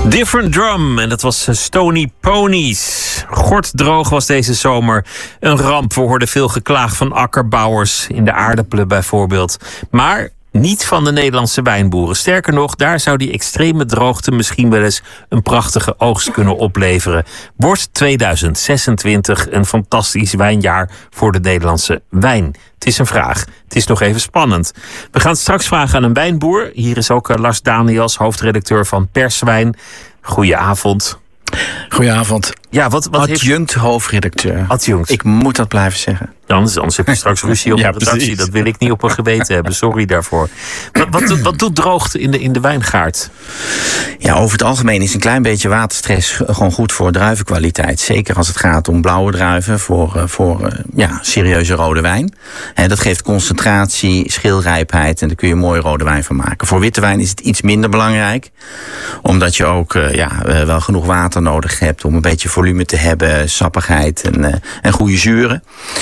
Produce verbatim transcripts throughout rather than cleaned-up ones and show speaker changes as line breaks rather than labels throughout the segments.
Different Drum, en dat was Stony Ponies. Gorddroog was deze zomer een ramp. We hoorden veel geklaag van akkerbouwers in de aardappelen bijvoorbeeld. Maar niet van de Nederlandse wijnboeren. Sterker nog, daar zou die extreme droogte misschien wel eens een prachtige oogst kunnen opleveren. Wordt tweeduizend zesentwintig een fantastisch wijnjaar voor de Nederlandse wijn? Het is een vraag. Het is nog even spannend. We gaan het straks vragen aan een wijnboer. Hier is ook Lars Daniels, hoofdredacteur van Perswijn. Goedenavond.
Goedenavond.
Ja, wat, wat
Adjunct heeft... hoofdredacteur.
Adjunct.
Ik moet dat blijven zeggen.
Anders, anders heb je straks ruzie op
ja,
de redactie.
precies.
Dat wil ik niet op een geweten hebben. Sorry daarvoor. Wat, wat, doet, wat doet droogte in de, in de wijngaard?
Ja, over het algemeen is een klein beetje waterstress gewoon goed voor druivenkwaliteit. Zeker als het gaat om blauwe druiven voor, voor ja, serieuze rode wijn. En dat geeft concentratie, schilrijpheid en daar kun je mooie rode wijn van maken. Voor witte wijn is het iets minder belangrijk. Omdat je ook ja, wel genoeg water nodig hebt om een beetje volume te hebben, sappigheid en, en goede zuren.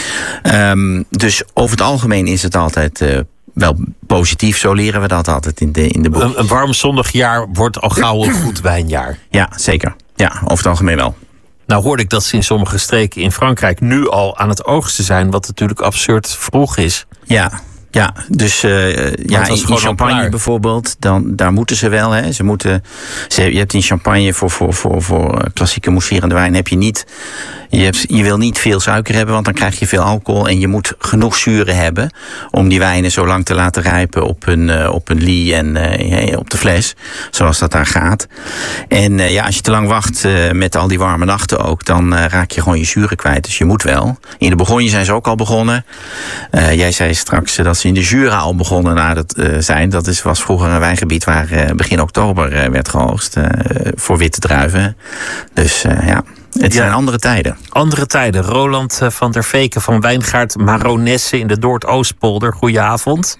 Um, dus over het algemeen is het altijd uh, wel positief. Zo leren we dat altijd in de, in de boek.
Een, een warm zonnig jaar wordt al gauw een goed wijnjaar.
Ja, zeker. Ja, over het algemeen wel.
Nou hoorde ik dat ze in sommige streken in Frankrijk nu al aan het oogsten zijn, wat natuurlijk absurd vroeg is.
Ja. Ja, dus uh, ja, in, in Champagne bijvoorbeeld, dan, daar moeten ze wel. Hè. Ze moeten, ze, je hebt in Champagne voor, voor, voor, voor klassieke mousserende wijn heb je niet. Je, hebt, je wil niet veel suiker hebben, want dan krijg je veel alcohol. En je moet genoeg zuren hebben om die wijnen zo lang te laten rijpen op een, uh, op een lie en uh, op de fles. Zoals dat daar gaat. En uh, ja, als je te lang wacht uh, met al die warme nachten ook, dan uh, raak je gewoon je zuren kwijt. Dus je moet wel. In de Bourgogne zijn ze ook al begonnen. Uh, jij zei straks uh, dat ze in de Jura al begonnen naar het uh, zijn. Dat is, was vroeger een wijngebied waar uh, begin oktober uh, werd geoogst uh, voor witte druiven. Dus uh, ja... Het zijn ja, andere tijden.
Andere tijden. Roland van der Veken van Wijngaard Maronesse in de Noordoostpolder. Goedenavond.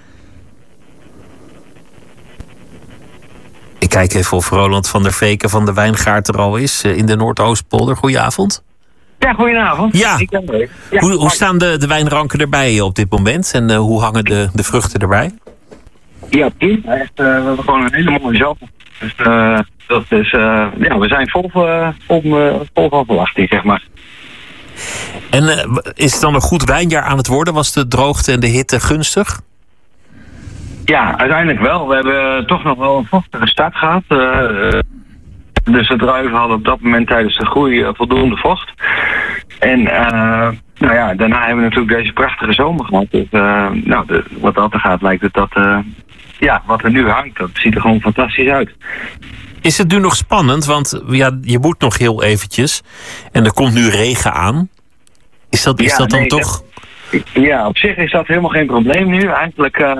Ik kijk even of Roland van der Veken van de Wijngaard er al is in de Noordoostpolder. Goedenavond.
Ja, goedenavond.
Ja.
Ik ben er. Ja,
hoe, hoe staan de, de wijnranken erbij op dit moment? En uh, hoe hangen de, de vruchten erbij?
Ja, prima. Echt, uh, we hebben gewoon een hele mooie zomer. Dus uh, dat is, uh, ja, we zijn vol, uh, vol, uh, vol van verwachting, zeg maar.
En uh, is het dan een goed wijnjaar aan het worden? Was de droogte en de hitte gunstig?
Ja, uiteindelijk wel. We hebben toch nog wel een vochtige start gehad. Uh, dus de druiven hadden op dat moment tijdens de groei uh, voldoende vocht. En uh, nou ja, daarna hebben we natuurlijk deze prachtige zomer gehad. Dus, uh, nou, de, wat dat er gaat, lijkt het dat... Uh, ja, wat er nu hangt, dat ziet er gewoon fantastisch uit.
Is het nu nog spannend? Want ja, je moet nog heel eventjes. En er komt nu regen aan. Is dat, is
ja,
dat dan
nee,
toch...
Dat, ja, op zich is dat helemaal geen probleem nu. Eigenlijk, uh,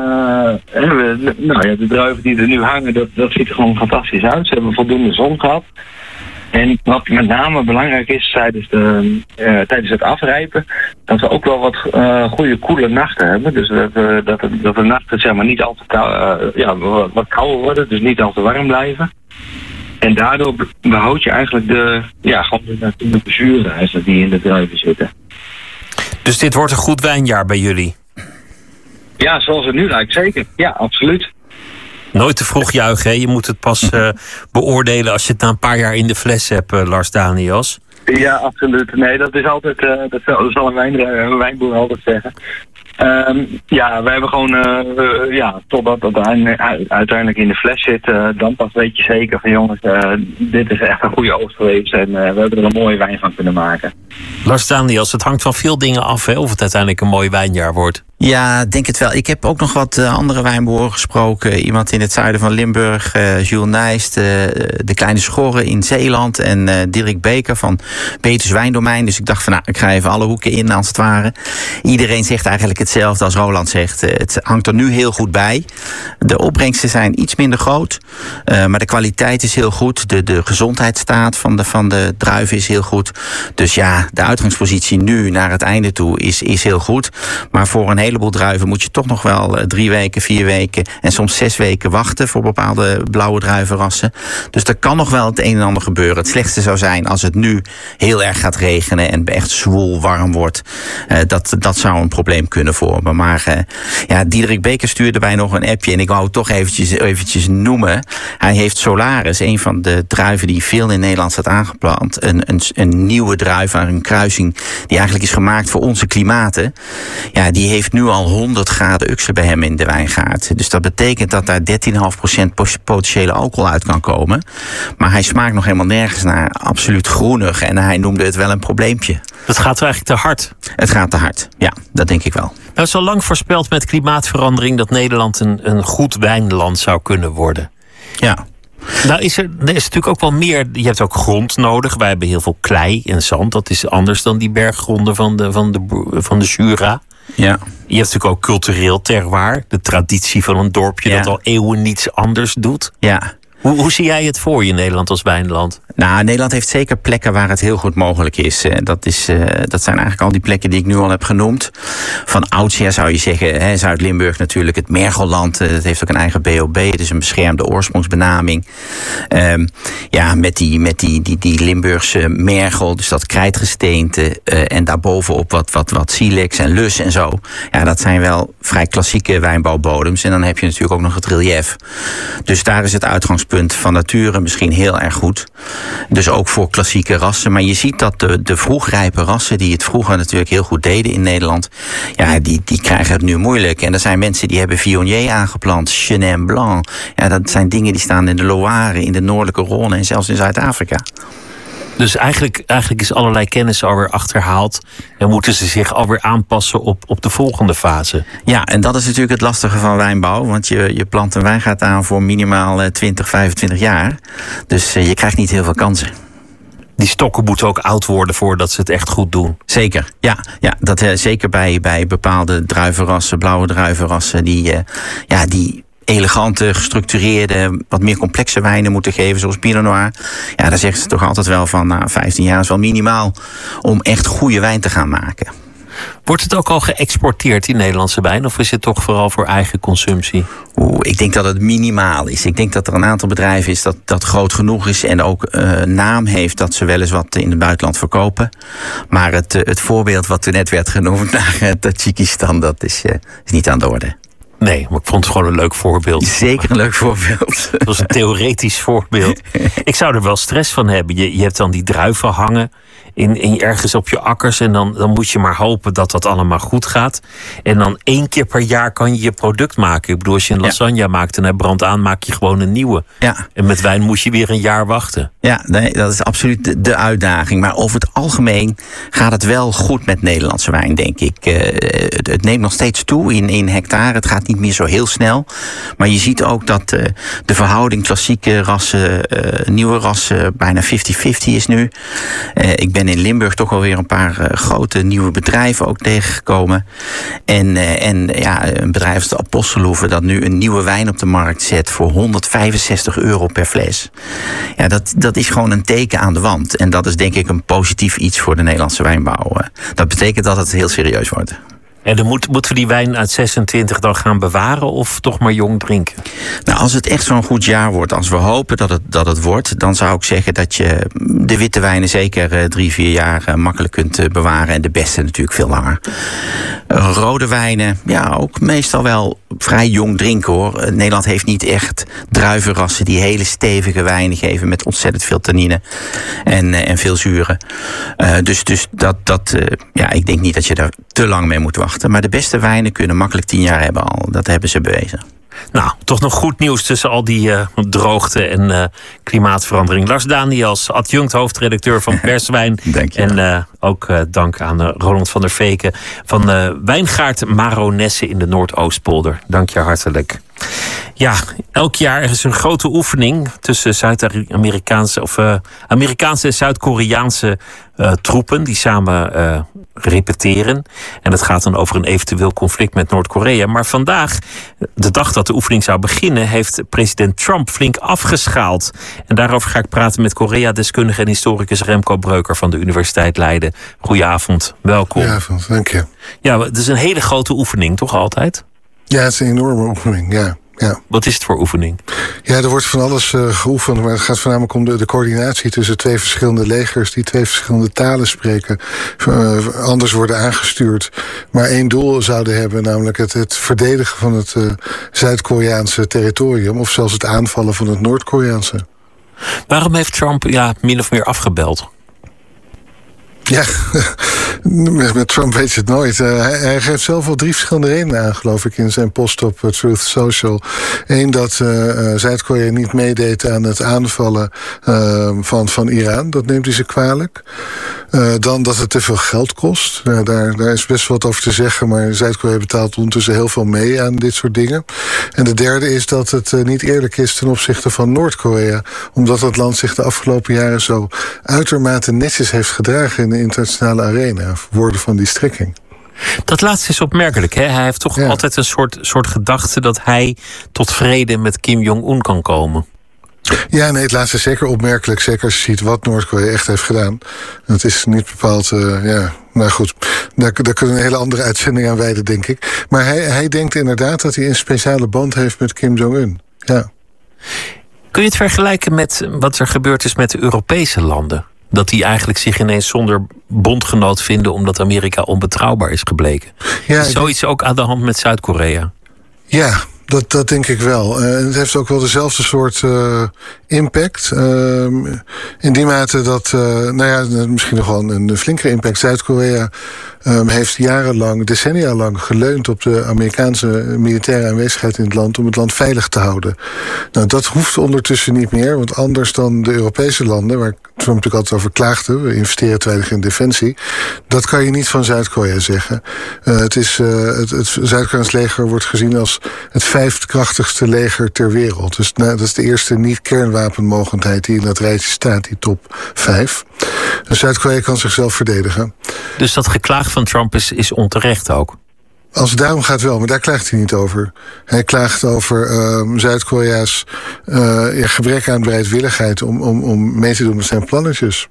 we, nou ja, de druiven die er nu hangen, dat, dat ziet er gewoon fantastisch uit. Ze hebben voldoende zon gehad. En wat met name belangrijk is tijdens, de, uh, tijdens het afrijpen, dat we ook wel wat uh, goede koele nachten hebben. Dus dat, uh, dat, de, dat de nachten zeg maar niet al te kou, uh, ja, wat, wat kouder worden, dus niet al te warm blijven. En daardoor behoud je eigenlijk de, ja, gewoon de natuurlijke zuren eigenlijk die in de druiven zitten.
Dus dit wordt een goed wijnjaar bij jullie?
Ja, zoals het nu lijkt, zeker. Ja, absoluut.
Nooit te vroeg juichen, hè? Je moet het pas uh, beoordelen als je het na een paar jaar in de fles hebt, uh, Lars Daniels.
Ja, absoluut. Nee, dat is altijd, uh, dat zal een, wijn, een wijnboer altijd zeggen. Um, ja, we hebben gewoon, uh, uh, ja, totdat het uiteindelijk in de fles zit, uh, dan pas weet je zeker van jongens, uh, dit is echt een goede oogst geweest en uh, we hebben er een mooie wijn van kunnen maken.
Lars Daniels, het hangt van veel dingen af, hè, of het uiteindelijk een mooi wijnjaar wordt.
Ja, denk het wel. Ik heb ook nog wat uh, andere wijnboeren gesproken. Iemand in het zuiden van Limburg, uh, Jules Nijst, uh, de Kleine Schorre in Zeeland en uh, Dirk Beker van Peters Wijndomein. Dus ik dacht van nou, ik ga even alle hoeken in als het ware. Iedereen zegt eigenlijk hetzelfde als Roland zegt. Uh, het hangt er nu heel goed bij. De opbrengsten zijn iets minder groot, uh, maar de kwaliteit is heel goed. De, de gezondheidsstaat van de, van de druiven is heel goed. Dus ja, de uitgangspositie nu naar het einde toe is, is heel goed. Maar voor een heleboel druiven moet je toch nog wel drie weken, vier weken en soms zes weken wachten voor bepaalde blauwe druivenrassen. Dus er kan nog wel het een en ander gebeuren. Het slechtste zou zijn als het nu heel erg gaat regenen en echt zwoel warm wordt. Uh, dat, dat zou een probleem kunnen kunnen vormen. Maar uh, ja, Diederik Beker stuurde mij nog een appje en ik wou het toch eventjes, eventjes noemen. Hij heeft Solaris, een van de druiven die veel in Nederland staat aangeplant. Een, een, een nieuwe druif, een kruising die eigenlijk is gemaakt voor onze klimaten. Ja, die heeft nu al honderd graden uksen bij hem in de wijngaard. Dus dat betekent dat daar dertien komma vijf procent potentiële alcohol uit kan komen. Maar hij smaakt nog helemaal nergens naar. Absoluut groenig. En hij noemde het wel een probleempje.
Het gaat eigenlijk te hard.
Het gaat te hard, ja, dat denk ik wel.
Nou, is al lang voorspeld met klimaatverandering dat Nederland een, een goed wijnland zou kunnen worden.
Ja.
Nou is er, er is natuurlijk ook wel meer. Je hebt ook grond nodig. Wij hebben heel veel klei en zand. Dat is anders dan die berggronden van de, van de, van de Jura.
Ja.
Je hebt natuurlijk ook cultureel terroir. De traditie van een dorpje ja. dat al eeuwen niets anders doet.
Ja.
Hoe, hoe zie jij het voor je, Nederland als wijnland?
Nou, Nederland heeft zeker plekken waar het heel goed mogelijk is. Dat, is uh, dat zijn eigenlijk al die plekken die ik nu al heb genoemd. Van oudsher zou je zeggen, hè, Zuid-Limburg natuurlijk, het Mergelland. Dat heeft ook een eigen B O B, het is een beschermde oorsprongsbenaming. Um, ja, met die, met die, die, die Limburgse mergel, dus dat krijtgesteente. Uh, en daarbovenop wat, wat, wat silex en lus en zo. Ja, dat zijn wel vrij klassieke wijnbouwbodems. En dan heb je natuurlijk ook nog het relief. Dus daar is het uitgangspunt van nature misschien heel erg goed. Dus ook voor klassieke rassen. Maar je ziet dat de, de vroegrijpe rassen, die het vroeger natuurlijk heel goed deden in Nederland, ja, die, die krijgen het nu moeilijk. En er zijn mensen die hebben Viognier aangeplant, Chenin Blanc. Ja, dat zijn dingen die staan in de Loire, in de noordelijke Rhône en zelfs in Zuid-Afrika.
Dus eigenlijk, eigenlijk is allerlei kennis alweer achterhaald en moeten ze zich alweer aanpassen op, op de volgende fase.
Ja, en dat is natuurlijk het lastige van wijnbouw. Want je, je plant een wijngaard aan voor minimaal twintig, vijfentwintig jaar. Dus uh, je krijgt niet heel veel kansen.
Die stokken moeten ook oud worden voordat ze het echt goed doen.
Zeker, ja. ja dat, uh, zeker bij, bij bepaalde druivenrassen, blauwe druivenrassen, die, uh, ja, die elegante, gestructureerde, wat meer complexe wijnen moeten geven, zoals Pinot Noir. Ja, daar zeggen ze toch altijd wel van, nou, vijftien jaar is wel minimaal om echt goede wijn te gaan maken.
Wordt het ook al geëxporteerd, die Nederlandse wijn? Of is het toch vooral voor eigen consumptie?
Oeh, ik denk dat het minimaal is. Ik denk dat er een aantal bedrijven is dat, dat groot genoeg is en ook uh, naam heeft dat ze wel eens wat in het buitenland verkopen. Maar het, het voorbeeld wat er net werd genoemd naar uh, Tajikistan, dat is, uh, is niet aan de orde.
Nee, maar ik vond het gewoon een leuk voorbeeld.
Zeker een leuk voorbeeld.
Het was een theoretisch voorbeeld. Ik zou er wel stress van hebben. Je, je hebt dan die druiven hangen in, in ergens op je akkers. En dan, dan moet je maar hopen dat dat allemaal goed gaat. En dan één keer per jaar kan je je product maken. Ik bedoel, als je een lasagne ja. maakt en hij brandt aan, maak je gewoon een nieuwe.
Ja.
En met wijn moet je weer een jaar wachten.
Ja, nee, dat is absoluut de, de uitdaging. Maar over het algemeen gaat het wel goed met Nederlandse wijn, denk ik. Uh, het, het neemt nog steeds toe in, in hectare. Het gaat niet meer zo heel snel. Maar je ziet ook dat uh, de verhouding klassieke rassen, uh, nieuwe rassen, bijna vijftig vijftig is nu. Uh, ik ben in Limburg toch alweer een paar uh, grote nieuwe bedrijven ook tegengekomen. En, uh, en ja, een bedrijf als de Apostelhoeve dat nu een nieuwe wijn op de markt zet voor honderdvijfenzestig euro per fles. Ja, dat, dat is gewoon een teken aan de wand. En dat is denk ik een positief iets voor de Nederlandse wijnbouw. Uh, dat betekent dat het heel serieus wordt.
En dan moet, moeten we die wijn uit zesentwintig dan gaan bewaren of toch maar jong drinken?
Nou, als het echt zo'n goed jaar wordt, als we hopen dat het, dat het wordt, dan zou ik zeggen dat je de witte wijnen zeker uh, drie, vier jaar uh, makkelijk kunt uh, bewaren. En de beste natuurlijk veel langer. Uh, rode wijnen, ja, ook meestal wel vrij jong drinken hoor. Uh, Nederland heeft niet echt druivenrassen die hele stevige wijnen geven met ontzettend veel tannine en, uh, en veel zuren. Uh, dus dus dat, dat uh, ja, ik denk niet dat je daar te lang mee moet wachten. Maar de beste wijnen kunnen makkelijk tien jaar hebben al. Dat hebben ze bewezen.
Nou, toch nog goed nieuws tussen al die uh, droogte en uh, klimaatverandering. Lars Daniels, adjunct hoofdredacteur van Perswijn.
Dank je.
En uh, ook uh, dank aan uh, Roland van der Veken van uh, Wijngaard Maronesse in de Noordoostpolder. Dank je hartelijk. Ja, elk jaar is een grote oefening tussen Zuid-Amerikaanse of uh, Amerikaanse en Zuid-Koreaanse uh, troepen die samen uh, repeteren. En het gaat dan over een eventueel conflict met Noord-Korea. Maar vandaag, de dag dat de oefening zou beginnen, heeft president Trump flink afgeschaald. En daarover ga ik praten met Korea-deskundige en historicus Remco Breuker van de Universiteit Leiden. Goedenavond, welkom.
Goedenavond, dank je.
Ja, het is een hele grote oefening, toch altijd?
Ja, het is een enorme oefening, ja. Ja.
Wat is het voor oefening?
Ja, er wordt van alles uh, geoefend, maar het gaat voornamelijk om de, de coördinatie tussen twee verschillende legers die twee verschillende talen spreken, uh, anders worden aangestuurd, maar één doel zouden hebben, namelijk het, het verdedigen van het uh, Zuid-Koreaanse territorium of zelfs het aanvallen van het Noord-Koreaanse.
Waarom heeft Trump ja, min of meer afgebeld?
Ja, met Trump weet je het nooit. Uh, hij, hij geeft zelf wel drie verschillende redenen aan, geloof ik, in zijn post op uh, Truth Social. Eén, dat uh, uh, Zuid-Korea niet meedeed aan het aanvallen uh, van, van Iran. Dat neemt hij ze kwalijk. Uh, dan dat het te veel geld kost. Uh, daar, daar is best wat over te zeggen, maar Zuid-Korea betaalt ondertussen heel veel mee aan dit soort dingen. En de derde is dat het uh, niet eerlijk is ten opzichte van Noord-Korea, omdat dat land zich de afgelopen jaren zo uitermate netjes heeft gedragen in de internationale arena, woorden van die strekking.
Dat laatste is opmerkelijk. Hè? Hij heeft toch ja. altijd een soort, soort gedachte dat hij tot vrede met Kim Jong-un kan komen.
Ja, nee, het laatste is zeker opmerkelijk. Zeker als je ziet wat Noord-Korea echt heeft gedaan. Het is niet bepaald, uh, ja, nou goed. Daar, daar kunnen we een hele andere uitzending aan wijden, denk ik. Maar hij, hij denkt inderdaad dat hij een speciale band heeft met Kim Jong-un. Ja.
Kun je het vergelijken met wat er gebeurd is met de Europese landen? Dat die eigenlijk zich ineens zonder bondgenoot vinden omdat Amerika onbetrouwbaar is gebleken. Ja, is zoiets ook aan de hand met Zuid-Korea?
Ja, dat, dat denk ik wel. Uh, het heeft ook wel dezelfde soort uh, impact. Uh, in die mate dat, uh, nou ja, misschien nog wel een flinkere impact. Zuid-Korea um, heeft jarenlang, decennia lang geleund op de Amerikaanse militaire aanwezigheid in het land om het land veilig te houden. Nou, dat hoeft ondertussen niet meer, want anders dan de Europese landen, waar Trump natuurlijk altijd over klaagde, we investeren te weinig in defensie, dat kan je niet van Zuid-Korea zeggen. Uh, het is, uh, het, het Zuid-Koreaans leger wordt gezien als het vijfkrachtigste leger ter wereld. Dus nou, dat is de eerste niet-kernwapenmogendheid die in dat rijtje staat, die top vijf. Dus Zuid-Korea kan zichzelf verdedigen.
Dus dat geklaag van Trump is, is onterecht ook?
Als het daarom gaat wel, maar daar klaagt hij niet over. Hij klaagt over uh, Zuid-Korea's uh, ja, gebrek aan bereidwilligheid om, om, om mee te doen met zijn plannetjes.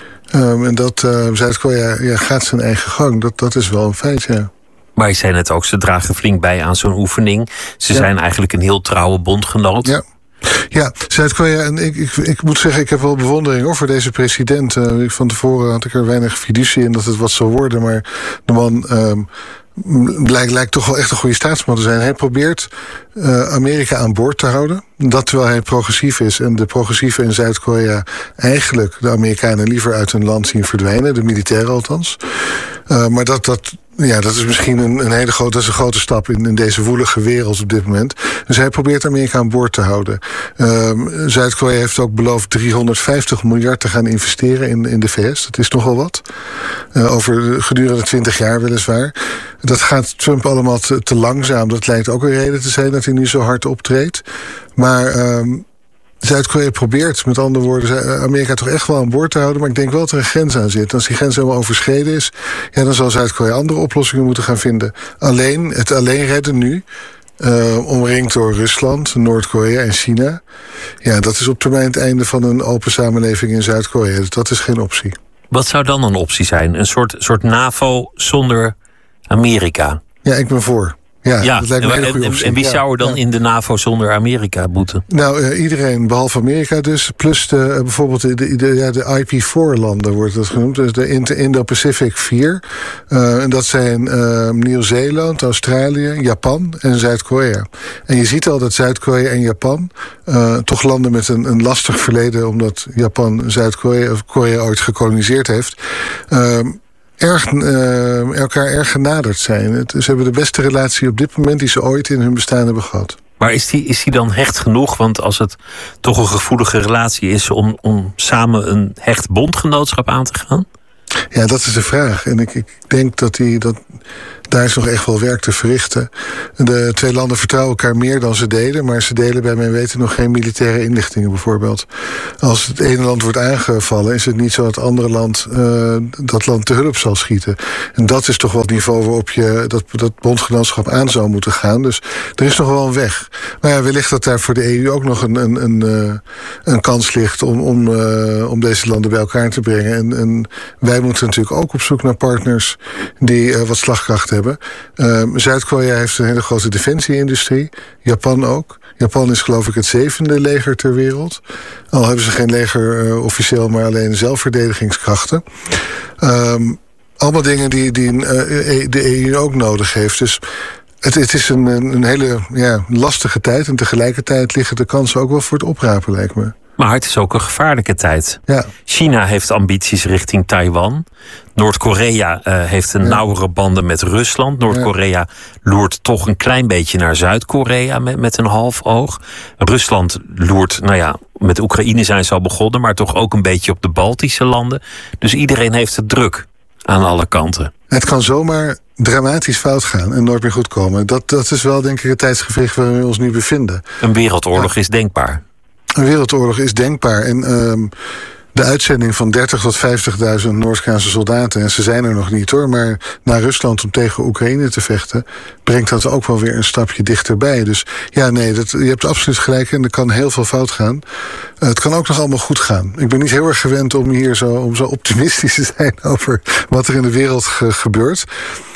Um, en dat uh, Zuid-Korea ja, gaat zijn eigen gang, dat, dat is wel een feit, ja.
Maar je zei net ook, ze dragen flink bij aan zo'n oefening. Ze ja. zijn eigenlijk een heel trouwe bondgenoot.
Ja. Ja, Zuid-Korea, en ik, ik, ik moet zeggen, ik heb wel bewondering hoor, voor deze president. Uh, van tevoren had ik er weinig fiducie in dat het wat zou worden, maar de man um, lijkt, lijkt toch wel echt een goede staatsman te zijn. Hij probeert uh, Amerika aan boord te houden. Dat terwijl hij progressief is en de progressieven in Zuid-Korea eigenlijk de Amerikanen liever uit hun land zien verdwijnen, de militairen althans. Uh, maar dat, dat, ja, dat is misschien een, een hele grote, dat is een grote stap in, in deze woelige wereld op dit moment. Dus hij probeert Amerika aan boord te houden. Uh, Zuid-Korea heeft ook beloofd driehonderdvijftig miljard te gaan investeren in, in de V S. Dat is nogal wat. Uh, over gedurende twintig jaar weliswaar. Dat gaat Trump allemaal te, te langzaam. Dat lijkt ook een reden te zijn dat hij nu zo hard optreedt. Maar uh, Zuid-Korea probeert, met andere woorden, Amerika toch echt wel aan boord te houden. Maar ik denk wel dat er een grens aan zit. Als die grens helemaal overschreden is, ja, dan zal Zuid-Korea andere oplossingen moeten gaan vinden. Alleen, het alleen redden nu, uh, omringd door Rusland, Noord-Korea en China. Ja, dat is op termijn het einde van een open samenleving in Zuid-Korea. Dus dat is geen optie.
Wat zou dan een optie zijn? Een soort, soort NAVO zonder Amerika?
Ja, ik ben voor. Ja,
ja,
dat lijkt me een hele goede
en,
optie.
en wie
ja,
zou er dan
ja.
in de NAVO zonder Amerika moeten?
Nou, uh, iedereen behalve Amerika dus. Plus de, uh, bijvoorbeeld de, de, de, ja, de I P vier landen wordt dat genoemd. Dus de Indo-Pacific vier. Uh, en dat zijn uh, Nieuw-Zeeland, Australië, Japan en Zuid-Korea. En je ziet al dat Zuid-Korea en Japan uh, toch landen met een, een lastig verleden, omdat Japan Zuid-Korea of Korea ooit gekoloniseerd heeft. Uh, Erg, uh, elkaar erg genaderd zijn. Het, ze hebben de beste relatie op dit moment die ze ooit in hun bestaan hebben gehad.
Maar is die, is die dan hecht genoeg? Want als het toch een gevoelige relatie is om, om samen een hecht bondgenootschap aan te gaan?
Ja, dat is de vraag. En ik, ik denk dat die... Dat, daar is nog echt wel werk te verrichten. De twee landen vertrouwen elkaar meer dan ze deden, maar ze delen bij mijn weten nog geen militaire inlichtingen bijvoorbeeld. Als het ene land wordt aangevallen, is het niet zo dat het andere land uh, dat land te hulp zal schieten. En dat is toch wel het niveau waarop je dat, dat bondgenootschap aan zou moeten gaan. Dus er is nog wel een weg. Maar ja, wellicht dat daar voor de E U ook nog een, een, een, uh, een kans ligt om, om, uh, om deze landen bij elkaar te brengen. En, en wij moeten natuurlijk ook op zoek naar partners die uh, wat slagkracht hebben. hebben. Uh, Zuid-Korea heeft een hele grote defensie-industrie. Japan ook. Japan is geloof ik het zevende leger ter wereld. Al hebben ze geen leger uh, officieel, maar alleen zelfverdedigingskrachten. Um, allemaal dingen die, die uh, de E U ook nodig heeft. Dus het, het is een, een hele ja, lastige tijd. En tegelijkertijd liggen de kansen ook wel voor het oprapen, lijkt me.
Maar het is ook een gevaarlijke tijd.
Ja.
China heeft ambities richting Taiwan. Noord-Korea uh, heeft een ja. nauwere banden met Rusland. Noord-Korea ja. loert toch een klein beetje naar Zuid-Korea met, met een half oog. Rusland loert, nou ja, met Oekraïne zijn ze al begonnen, maar toch ook een beetje op de Baltische landen. Dus iedereen heeft het druk aan alle kanten.
Het kan zomaar dramatisch fout gaan en nooit meer goed komen. Dat, dat is wel denk ik het tijdsgevricht waarin we ons nu bevinden.
Een wereldoorlog ja. is denkbaar.
Een wereldoorlog is denkbaar. En um, de uitzending van dertig tot vijftigduizend Noord-Koreaanse soldaten, en ze zijn er nog niet hoor, maar naar Rusland om tegen Oekraïne te vechten, brengt dat ook wel weer een stapje dichterbij. Dus ja, nee, dat, je hebt absoluut gelijk en er kan heel veel fout gaan. Uh, het kan ook nog allemaal goed gaan. Ik ben niet heel erg gewend om hier zo, om zo optimistisch te zijn over wat er in de wereld ge- gebeurt.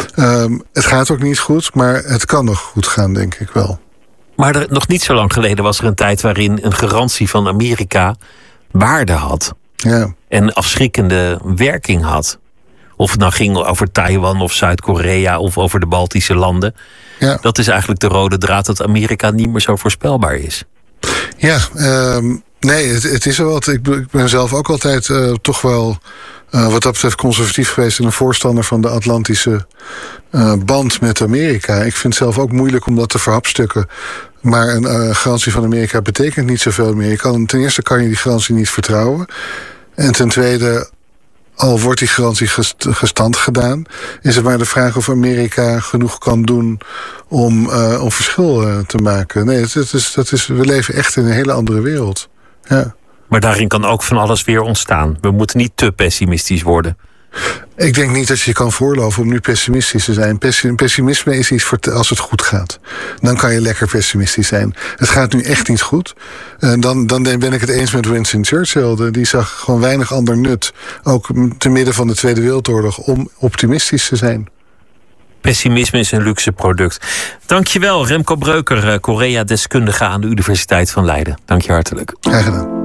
Um, het gaat ook niet goed, maar het kan nog goed gaan, denk ik wel.
Maar er, nog niet zo lang geleden was er een tijd waarin een garantie van Amerika waarde had.
Ja.
En afschrikkende werking had. Of het nou ging over Taiwan of Zuid-Korea of over de Baltische landen.
Ja.
Dat is eigenlijk de rode draad dat Amerika niet meer zo voorspelbaar is.
Ja, um, nee, het, het is er wat. Ik, ik ben zelf ook altijd uh, toch wel uh, wat dat betreft conservatief geweest en een voorstander van de Atlantische uh, band met Amerika. Ik vind het zelf ook moeilijk om dat te verhapstukken. Maar een uh, garantie van Amerika betekent niet zoveel meer. Je kan, ten eerste kan je die garantie niet vertrouwen. En ten tweede, al wordt die garantie gest, gestand gedaan, is het maar de vraag of Amerika genoeg kan doen om, uh, om verschil uh, te maken. Nee, het, het is, dat is, we leven echt in een hele andere wereld. Ja.
Maar daarin kan ook van alles weer ontstaan. We moeten niet te pessimistisch worden.
Ik denk niet dat je kan voorloven om nu pessimistisch te zijn. Pessimisme is iets voor als het goed gaat. Dan kan je lekker pessimistisch zijn. Het gaat nu echt niet goed. En dan, dan ben ik het eens met Winston Churchill. Die zag gewoon weinig ander nut, ook te midden van de Tweede Wereldoorlog, om optimistisch te zijn.
Pessimisme is een luxe product. Dankjewel, Remco Breuker, Korea-deskundige aan de Universiteit van Leiden. Dank je hartelijk.
Graag gedaan.